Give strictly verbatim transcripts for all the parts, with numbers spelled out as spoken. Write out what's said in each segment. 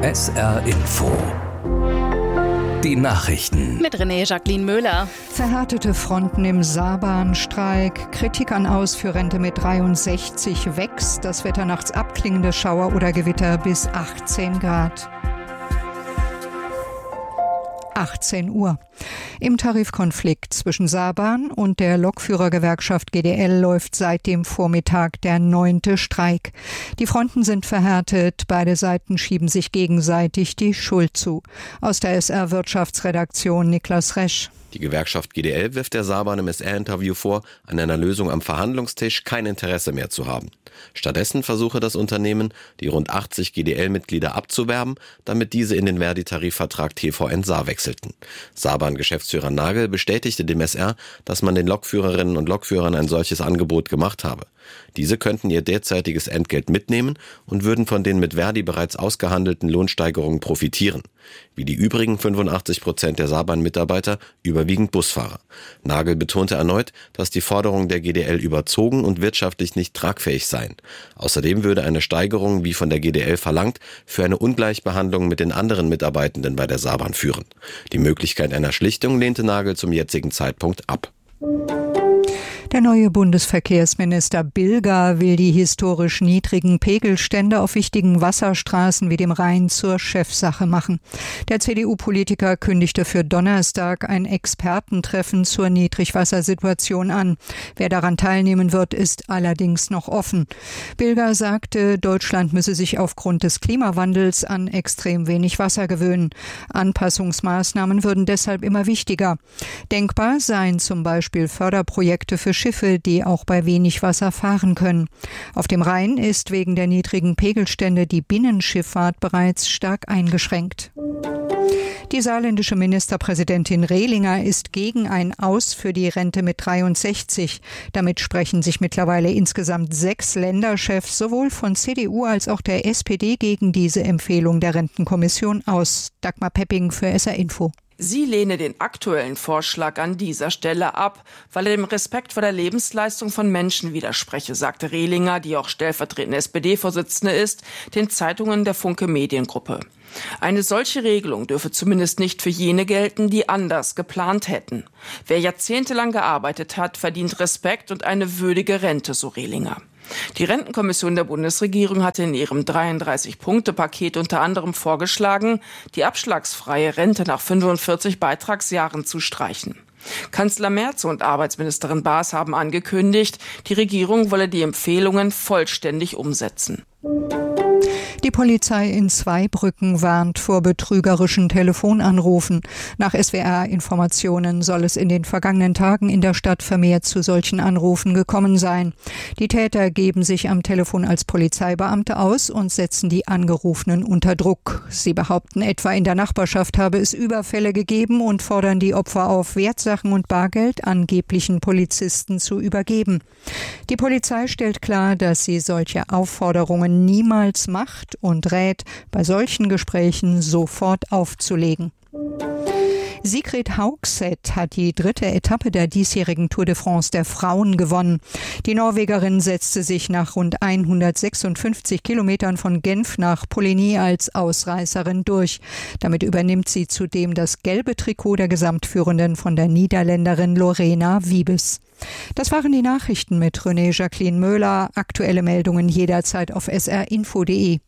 S R Info. Die Nachrichten. Mit René Jacqueline Möhler. Verhärtete Fronten im Saarbahnstreik. Kritik an Aus für Rente mit dreiundsechzig wächst. Das Wetter nachts abklingende Schauer oder Gewitter bis achtzehn Grad. achtzehn Uhr. Im Tarifkonflikt zwischen Saarbahn und der Lokführergewerkschaft G D L läuft seit dem Vormittag der neunte Streik. Die Fronten sind verhärtet, beide Seiten schieben sich gegenseitig die Schuld zu. Aus der S R-Wirtschaftsredaktion Niklas Resch. Die Gewerkschaft G D L wirft der Saarbahn im S R-Interview vor, an einer Lösung am Verhandlungstisch kein Interesse mehr zu haben. Stattdessen versuche das Unternehmen, die rund achtzig G D L-Mitglieder abzuwerben, damit diese in den Verdi-Tarifvertrag T V N Saar wechselten. Saarbahn-Geschäftsführer Nagel bestätigte dem S R, dass man den Lokführerinnen und Lokführern ein solches Angebot gemacht habe. Diese könnten ihr derzeitiges Entgelt mitnehmen und würden von den mit Verdi bereits ausgehandelten Lohnsteigerungen profitieren. Wie die übrigen fünfundachtzig Prozent der Saarbahn-Mitarbeiter überwiegend Busfahrer. Nagel betonte erneut, dass die Forderungen der G D L überzogen und wirtschaftlich nicht tragfähig seien. Außerdem würde eine Steigerung, wie von der G D L verlangt, für eine Ungleichbehandlung mit den anderen Mitarbeitenden bei der Saarbahn führen. Die Möglichkeit einer Schlichtung lehnte Nagel zum jetzigen Zeitpunkt ab. Der neue Bundesverkehrsminister Bilger will die historisch niedrigen Pegelstände auf wichtigen Wasserstraßen wie dem Rhein zur Chefsache machen. Der C D U-Politiker kündigte für Donnerstag ein Expertentreffen zur Niedrigwassersituation an. Wer daran teilnehmen wird, ist allerdings noch offen. Bilger sagte, Deutschland müsse sich aufgrund des Klimawandels an extrem wenig Wasser gewöhnen. Anpassungsmaßnahmen würden deshalb immer wichtiger. Denkbar seien zum Beispiel Förderprojekte für Schiffe, die auch bei wenig Wasser fahren können. Auf dem Rhein ist wegen der niedrigen Pegelstände die Binnenschifffahrt bereits stark eingeschränkt. Die saarländische Ministerpräsidentin Rehlinger ist gegen ein Aus für die Rente mit dreiundsechzig. Damit sprechen sich mittlerweile insgesamt sechs Länderchefs sowohl von C D U als auch der S P D gegen diese Empfehlung der Rentenkommission aus. Dagmar Pepping für S R Info. Sie lehne den aktuellen Vorschlag an dieser Stelle ab, weil er dem Respekt vor der Lebensleistung von Menschen widerspreche, sagte Rehlinger, die auch stellvertretende S P D-Vorsitzende ist, den Zeitungen der Funke Mediengruppe. Eine solche Regelung dürfe zumindest nicht für jene gelten, die anders geplant hätten. Wer jahrzehntelang gearbeitet hat, verdient Respekt und eine würdige Rente, so Rehlinger. Die Rentenkommission der Bundesregierung hatte in ihrem dreiunddreißig-Punkte-Paket unter anderem vorgeschlagen, die abschlagsfreie Rente nach fünfundvierzig Beitragsjahren zu streichen. Kanzler Merz und Arbeitsministerin Baas haben angekündigt, die Regierung wolle die Empfehlungen vollständig umsetzen. Die Polizei in Zweibrücken warnt vor betrügerischen Telefonanrufen. Nach S W R-Informationen soll es in den vergangenen Tagen in der Stadt vermehrt zu solchen Anrufen gekommen sein. Die Täter geben sich am Telefon als Polizeibeamte aus und setzen die Angerufenen unter Druck. Sie behaupten etwa, in der Nachbarschaft habe es Überfälle gegeben und fordern die Opfer auf, Wertsachen und Bargeld angeblichen Polizisten zu übergeben. Die Polizei stellt klar, dass sie solche Aufforderungen niemals macht und rät, bei solchen Gesprächen sofort aufzulegen. Sigrid Haugseth hat die dritte Etappe der diesjährigen Tour de France der Frauen gewonnen. Die Norwegerin setzte sich nach rund hundertsechsundfünfzig Kilometern von Genf nach Poligny als Ausreißerin durch. Damit übernimmt sie zudem das gelbe Trikot der Gesamtführenden von der Niederländerin Lorena Wiebes. Das waren die Nachrichten mit René Jacqueline Möhler. Aktuelle Meldungen jederzeit auf s r info punkt d e.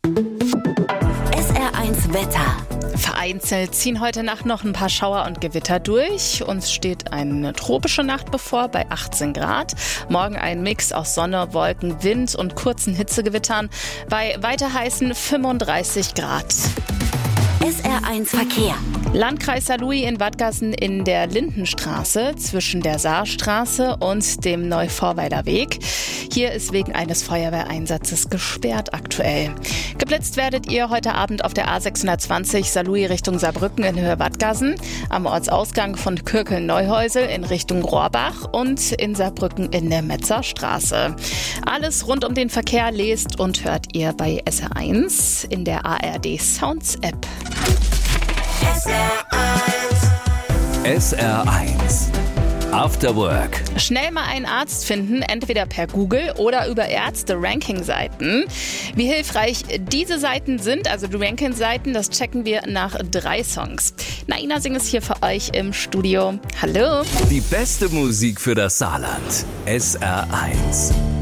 S R eins Wetter. Vereinzelt ziehen heute Nacht noch ein paar Schauer und Gewitter durch. Uns steht eine tropische Nacht bevor bei achtzehn Grad. Morgen ein Mix aus Sonne, Wolken, Wind und kurzen Hitzegewittern bei weiter heißen fünfunddreißig Grad. S R eins Verkehr. Landkreis Saarlouis in Wadgassen in der Lindenstraße zwischen der Saarstraße und dem Neuvorweiler Weg. Hier ist wegen eines Feuerwehreinsatzes gesperrt aktuell. Geblitzt werdet ihr heute Abend auf der A sechshundertzwanzig Saarlouis Richtung Saarbrücken in Höhe Wadgassen, am Ortsausgang von Kürkel-Neuhäusel in Richtung Rohrbach und in Saarbrücken in der Metzerstraße. Alles rund um den Verkehr lest und hört ihr bei S R eins in der A R D Sounds App. S R eins. S R eins. After Work. Schnell mal einen Arzt finden, entweder per Google oder über Ärzte-Ranking-Seiten. Wie hilfreich diese Seiten sind, also die Ranking-Seiten, das checken wir nach drei Songs. Naina Singh ist hier für euch im Studio. Hallo. Die beste Musik für das Saarland. S R eins.